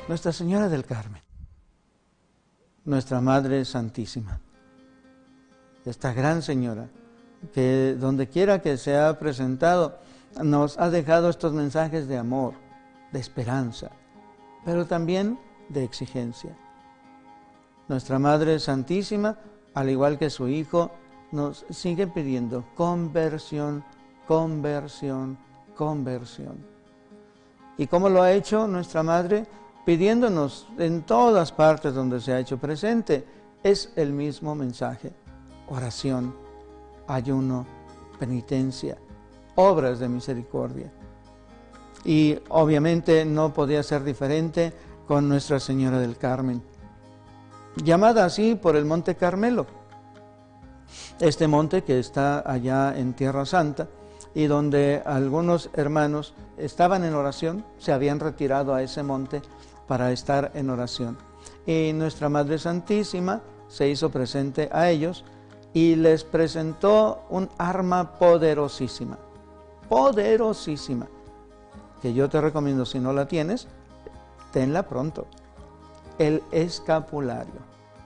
Nuestra Señora del Carmen, nuestra Madre Santísima, esta gran Señora, que donde quiera que se ha presentado, nos ha dejado estos mensajes de amor, de esperanza, pero también de exigencia. Nuestra Madre Santísima, al igual que su Hijo, nos sigue pidiendo conversión, conversión, conversión. ¿Y cómo lo ha hecho nuestra Madre? Pidiéndonos en todas partes donde se ha hecho presente. Es el mismo mensaje: oración, ayuno, penitencia, obras de misericordia. Y obviamente no podía ser diferente con Nuestra Señora del Carmen, llamada así por el Monte Carmelo, este monte que está allá en Tierra Santa, y donde algunos hermanos estaban en oración, se habían retirado a ese monte para estar en oración. Y Nuestra Madre Santísima se hizo presente a ellos y les presentó un arma poderosísima, poderosísima, que yo te recomiendo, si no la tienes, tenla pronto: el escapulario.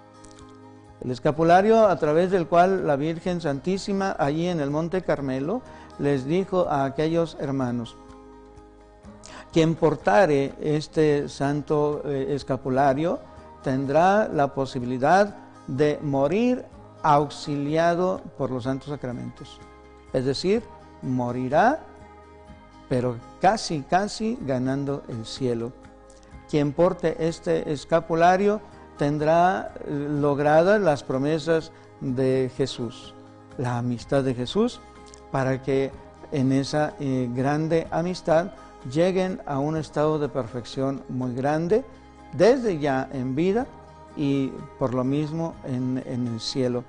El escapulario a través del cual la Virgen Santísima, allí en el Monte Carmelo, les dijo a aquellos hermanos: quien portare este santo escapulario tendrá la posibilidad de morir auxiliado por los santos sacramentos. Es decir, morirá, pero casi ganando el cielo. Quien porte este escapulario tendrá logradas las promesas de Jesús, la amistad de Jesús, para que en esa grande amistad lleguen a un estado de perfección muy grande, desde ya en vida y por lo mismo en el cielo.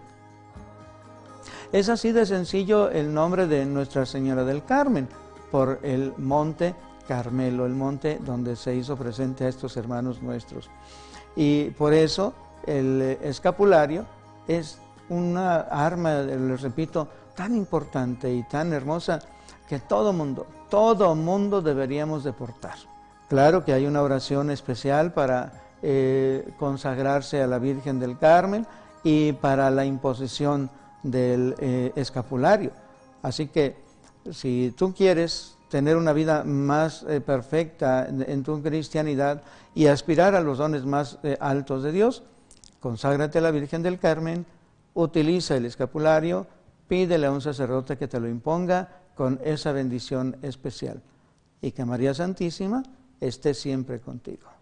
Es así de sencillo el nombre de Nuestra Señora del Carmen, por el Monte Carmelo, el monte donde se hizo presente a estos hermanos nuestros. Y por eso el escapulario es una arma, les repito, tan importante y tan hermosa que todo mundo deberíamos de portar. Claro que hay una oración especial para consagrarse a la Virgen del Carmen y para la imposición del escapulario. Así que si tú quieres tener una vida más perfecta en tu cristianidad y aspirar a los dones más altos de Dios, conságrate a la Virgen del Carmen, utiliza el escapulario, pídele a un sacerdote que te lo imponga con esa bendición especial, y que María Santísima esté siempre contigo.